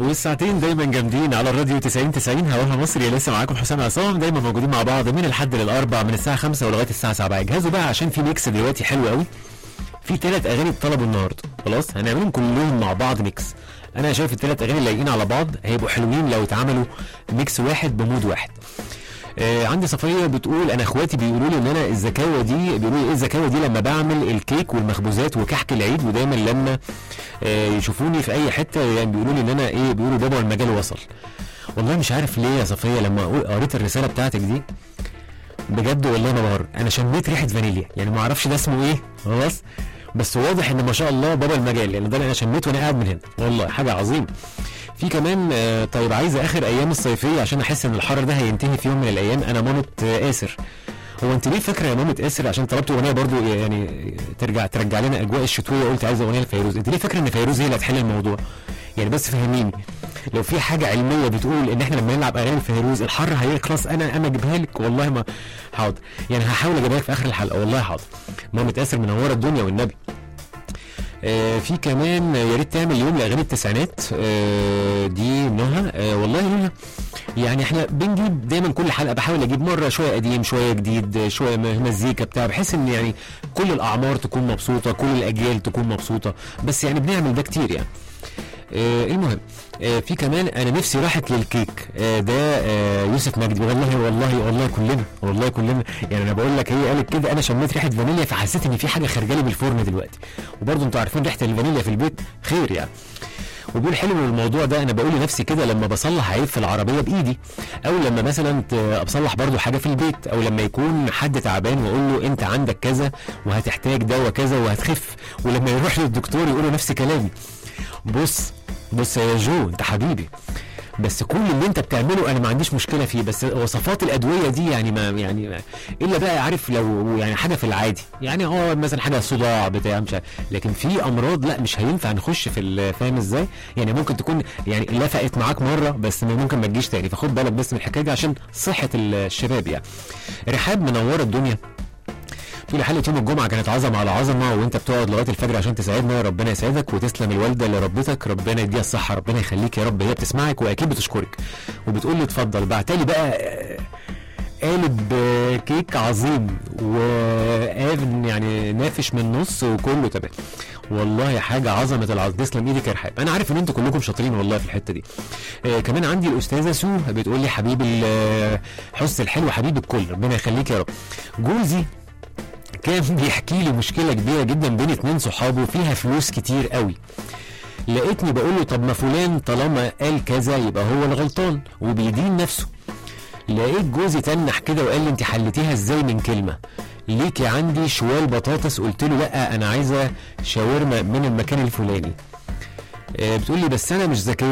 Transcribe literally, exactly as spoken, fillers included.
والساعتين دايما جامدين على الراديو تسعين تسعين هواها مصري. لسه معاكم حسام عصام، دايما موجودين مع بعض من الحد للاربع من الساعه خمسة ولغايه الساعه سبعة. اجهزوا بقى عشان في ميكس دلوقتي حلو قوي. في ثلاث اغاني اتطلبوا النهارده، خلاص هنعملهم كلهم مع بعض ميكس. انا شايف الثلاث اغاني لايقين على بعض، هيبقوا حلوين لو اتعملوا ميكس واحد بمود واحد. آه عندي صفيه بتقول انا اخواتي بيقولوا لي ان انا الزكاوه دي، بيقولوا لي ايه الزكاوه دي لما بعمل الكيك والمخبوزات وكحك العيد، ودايما لما آه يشوفوني في اي حته يعني بيقولوا لي ان انا ايه، بيقولوا بابا المجال وصل. والله مش عارف ليه يا صفيه، لما قريت الرساله بتاعتك دي بجد والله ما بهرج، انا شميت ريحه فانيليا، يعني ما اعرفش ده اسمه ايه خلاص، بس واضح ان ما شاء الله بابا المجال، لان ده انا شميته وانا قاعد من هنا، والله حاجه عظيمه. في كمان آه طيب عايزه اخر ايام الصيفيه عشان احس ان الحر ده هينتهي في يوم من الايام. انا مامة آه آسر. هو انت ليه فاكره يا مامة آسر عشان طلبت اغنيه برضو يعني ترجع ترجع لنا اجواء الشتويه، قلت عايزه اغنيه لفيروز، انت ليه فاكره ان فيروز هي اللي هتحل الموضوع؟ يعني بس فهميني، لو في حاجه علميه بتقول ان احنا لما نلعب اغاني فيروز الحر هيخلص انا انا اجيبها لك، والله ما حاضر، يعني هحاول اجيبها لك في اخر الحلقه، والله حاضر. مامة آسر منوره الدنيا والنبي. آه في كمان يا ريت تعمل يوم لاغاني التسعينات، آه دي نهى. آه والله نهى يعني احنا بنجيب دايما كل حلقه بحاول اجيب مره شويه قديم شويه جديد شويه مزيكا بتاع، بحيث ان يعني كل الاعمار تكون مبسوطه، كل الاجيال تكون مبسوطه، بس يعني بنعمل ده كتير يعني. آه المهم آه في كمان انا نفسي راحت للكيك، آه ده آه يوسف مجدي. والله والله والله كلنا والله كلنا يعني انا بقول لك هي قالت كده، انا شميت ريحه فانيليا فحسيت ان في حاجه خارجه لي من الفرن دلوقتي، وبرضه انتوا عارفين ريحه الفانيليا في البيت خير يعني. وبيقول حلو الموضوع ده، انا بقول لنفسي كده لما بصلح عيب في العربيه بايدي، او لما مثلا بصلح برضو حاجه في البيت، او لما يكون حد تعبان واقول له انت عندك كذا وهتحتاج دواء كذا وهتخف، ولما يروح للدكتور يقولوا نفس كلامي. بص بص يا جو انت حبيبي، بس كل اللي انت بتعمله انا ما عنديش مشكله فيه، بس وصفات الادويه دي يعني ما يعني ما الا بقى عارف لو يعني حاجه في العادي، يعني اه مثلا حاجه صداع بتاع مش عارف، لكن في امراض لا مش هينفع نخش في، فاهم ازاي؟ يعني ممكن تكون يعني لفقت معاك مره بس ممكن ما تجيش تاني، فخد بالك بس من الحكايه دي عشان صحه الشباب يعني. رحاب منوره الدنيا، تقولي حلقه يوم الجمعه كانت عظمه على عظمه، وانت بتقعد لغايه الفجر عشان تساعدنا، ربنا يسعدك وتسلم الوالده اللي ربتك، ربنا يديها الصحه، ربنا يخليك يا رب، هي بتسمعك واكيد بتشكرك. وبتقول لي اتفضل بعتلي بقى قالب كيك عظيم وقابل يعني نافش من نص وكله تمام، والله حاجه عظمه العظم، تسلم ايدك يا رحاب. انا عارف ان انتوا كلكم شاطرين والله في الحته دي. آه كمان عندي الاستاذه سو بتقول لي حبيب حسن الحلو حبيب الكل، ربنا يخليك يا رب. جوزي كان بيحكي لي مشكله كبيره جدا بين اتنين صحابه فيها فلوس كتير قوي، لقيتني بقول له طب ما فلان طالما قال كذا يبقى هو الغلطان وبيدين نفسه. لقيت جوزي تنح كده وقال لي انت حلتيها ازاي من كلمه، ليكي عندي شوال بطاطس، قلت له لا انا عايزه شاورما من المكان الفلاني. آه بتقول لي بس انا مش ذكيه